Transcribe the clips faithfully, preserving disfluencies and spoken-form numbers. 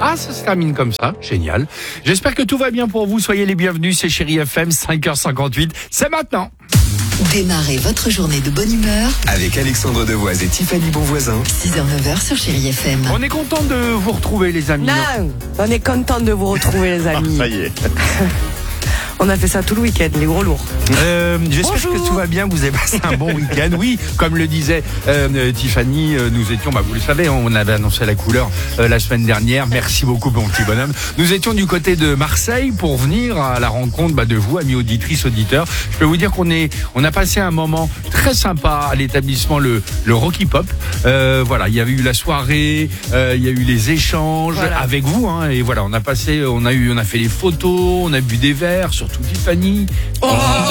Ah, ça se termine comme ça, génial. J'espère que tout va bien pour vous, soyez les bienvenus, c'est Chérie F M, cinq heures cinquante-huit, c'est maintenant. Démarrez votre journée de bonne humeur avec Alexandre Devoise et Tiffany Bonvoisin. six heures neuf heures sur Chérie F M. On est content de vous retrouver les amis. Non, on est content de vous retrouver les amis. Ah, ça y est. On a fait ça tout le week-end, les gros lourds. Euh, J'espère Bonjour. que tout va bien, vous avez passé un bon week-end. Oui, comme le disait euh, euh, Tiffany, euh, nous étions, bah, vous le savez, on avait annoncé la couleur euh, la semaine dernière. Merci beaucoup mon petit bonhomme. Nous étions du côté de Marseille pour venir à la rencontre bah, de vous, amis auditrices, auditeurs. Je peux vous dire qu'on est, on a passé un moment très sympa à l'établissement le, le Rocky Pop. Euh, voilà, il y avait eu la soirée, euh, il y a eu les échanges Voilà. avec vous, hein, et voilà, on a passé, on a eu, on a fait les photos, on a bu des verres, surtout Tiffany. Oh,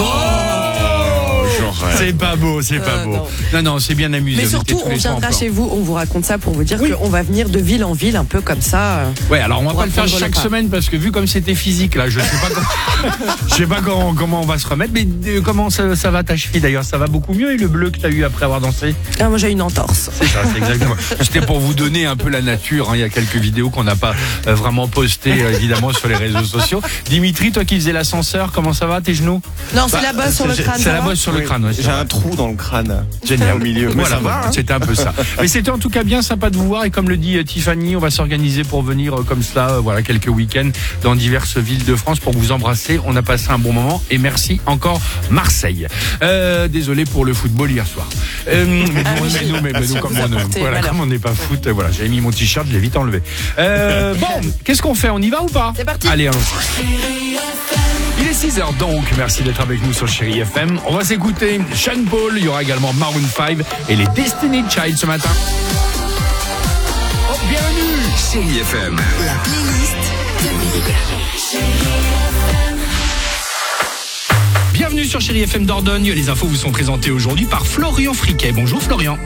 C'est pas beau, c'est pas Euh, beau. non. Non, non, c'est bien amusé. Mais surtout, on viendra chez vous, on vous raconte ça pour vous dire Oui. qu'on va venir de ville en ville, un peu comme ça. euh. Ouais, alors on va Pour pas le faire apprendre le chaque pas. semaine parce que vu comme c'était physique là, je sais pas comment, je sais pas comment, comment on va se remettre. Mais euh, comment ça, ça va ta cheville d'ailleurs? Ça va beaucoup mieux et le bleu que t'as eu après avoir dansé? Ah, moi j'ai une entorse. C'est ça, c'est exactement. C'était pour vous donner un peu la nature. Hein. Il y a quelques vidéos qu'on n'a pas euh, vraiment postées euh, évidemment sur les réseaux sociaux. Dimitri, toi qui faisais l'ascenseur, comment ça va tes genoux? Non, c'est Bah, la bosse sur le c'est- crâne. C'est ça la va bosse sur le Oui, crâne. Ouais, c'est j'ai vrai. un trou dans le crâne. Génial. Au milieu. Mais Voilà, ça va, hein. c'était un peu ça. Mais c'était en tout cas bien sympa de vous voir et comme le dit euh, Tiffany, on va s'organiser pour venir euh, comme cela, euh, voilà, quelques week-ends dans diverses villes de France pour vous embrasser. On a passé un bon moment et merci encore Marseille. Euh, désolé pour le football hier soir. Euh, mais, Ah nous, oui. mais nous, mais- mais nous, Ça comme vous a on ne- porté voilà, malheur. comme on n'est pas foot, euh, voilà, j'avais mis mon t-shirt, je l'ai vite enlevé. Euh, bon, qu'est-ce qu'on fait? On y va ou pas? C'est parti. Allez, allons-y. Il est six heures donc, merci d'être avec nous sur Chérie F M. On va s'écouter Sean Paul, il y aura également Maroon cinq et les Destiny Child ce matin. Oh, bienvenue. Chérie F M. La playlist de Bienvenue sur Chérie F M Dordogne. Les infos vous sont présentées aujourd'hui par Florian Friquet. Bonjour Florian.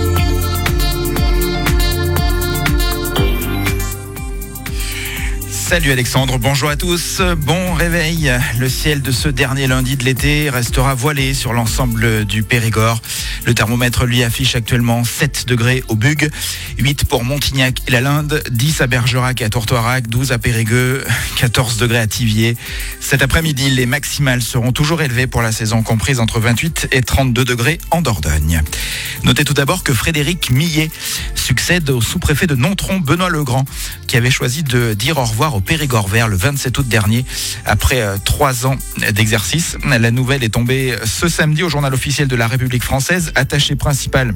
Salut Alexandre, bonjour à tous, bon réveil. Le ciel de ce dernier lundi de l'été restera voilé sur l'ensemble du Périgord. Le thermomètre lui affiche actuellement sept degrés au Bugue, huit pour Montignac et la Linde, dix à Bergerac et à Tourtoirac, douze à Périgueux, quatorze degrés à Thiviers. Cet après-midi, les maximales seront toujours élevées pour la saison comprise entre vingt-huit et trente-deux degrés en Dordogne. Notez tout d'abord que Frédéric Millet succède au sous-préfet de Nontron, Benoît Legrand, qui avait choisi de dire au revoir au Périgord vert le vingt-sept août dernier, après euh, trois ans d'exercice. La nouvelle est tombée ce samedi au journal officiel de la République française, attaché principal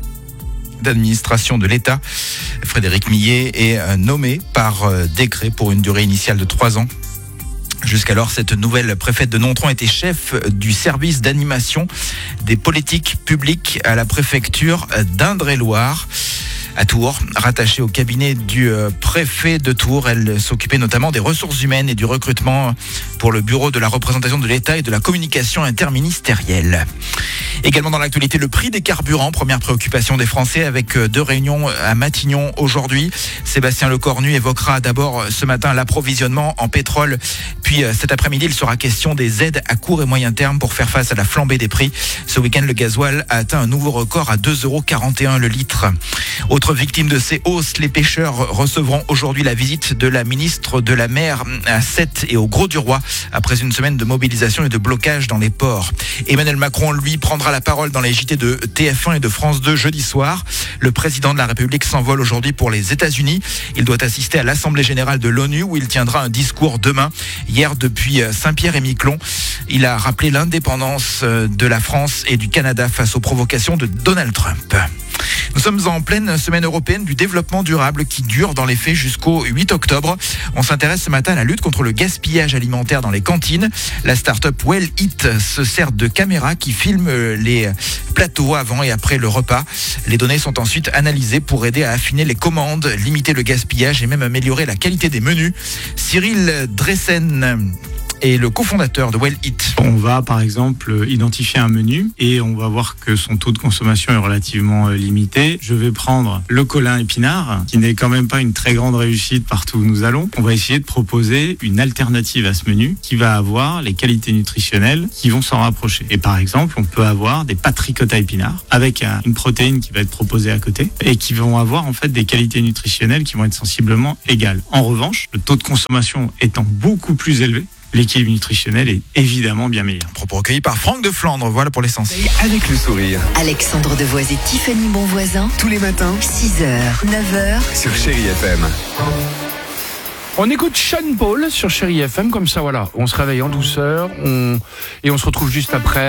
d'administration de l'État. Frédéric Millet est euh, nommé par euh, décret pour une durée initiale de trois ans. Jusqu'alors, cette nouvelle préfète de Nontron était chef du service d'animation des politiques publiques à la préfecture d'Indre-et-Loire. À Tours, rattachée au cabinet du euh, préfet de Tours, elle s'occupait notamment des ressources humaines et du recrutement pour le bureau de la représentation de l'État et de la communication interministérielle. Également dans l'actualité, le prix des carburants, première préoccupation des Français avec deux réunions à Matignon aujourd'hui. Sébastien Lecornu évoquera d'abord ce matin l'approvisionnement en pétrole, puis cet après-midi il sera question des aides à court et moyen terme pour faire face à la flambée des prix. Ce week-end, le gasoil a atteint un nouveau record à deux euros quarante et un le litre. Autre victime de ces hausses, les pêcheurs recevront aujourd'hui la visite de la ministre de la Mer à Sète et au Grau-du-Roi après une semaine de mobilisation et de blocage dans les ports. Emmanuel Macron, lui, prendra la parole dans les J T de T F un et de France deux jeudi soir. Le président de la République s'envole aujourd'hui pour les États-Unis. Il doit assister à l'Assemblée générale de l'ONU où il tiendra un discours demain. Hier, depuis Saint-Pierre-et-Miquelon, il a rappelé l'indépendance de la France et du Canada face aux provocations de Donald Trump. Nous sommes en pleine semaine européenne du développement durable qui dure dans les faits jusqu'au huit octobre. On s'intéresse ce matin à la lutte contre le gaspillage alimentaire dans les cantines. La start-up Well Eat se sert de caméras qui filment les plateaux avant et après le repas. Les données sont ensuite analysées pour aider à affiner les commandes, limiter le gaspillage et même améliorer la qualité des menus. Cyril Dressen est le cofondateur de Well Eat. On va par exemple identifier un menu et on va voir que son taux de consommation est relativement limité. Je vais prendre le colin épinard, qui n'est quand même pas une très grande réussite partout où nous allons. On va essayer de proposer une alternative à ce menu qui va avoir les qualités nutritionnelles qui vont s'en rapprocher. Et par exemple, on peut avoir des pâtes ricotta épinards avec un, une protéine qui va être proposée à côté et qui vont avoir en fait des qualités nutritionnelles qui vont être sensiblement égales. En revanche, le taux de consommation étant beaucoup plus élevé, l'équilibre nutritionnel est évidemment bien meilleur. Propos recueillis par Franck de Flandre, voilà pour l'essentiel. Avec le sourire. Alexandre Devoise et Tiffany Bonvoisin, Tous les matins six heures, neuf heures. sur Chérie F M. On écoute Sean Paul sur Chérie F M, comme ça voilà, on se réveille en douceur, on... et on se retrouve juste après.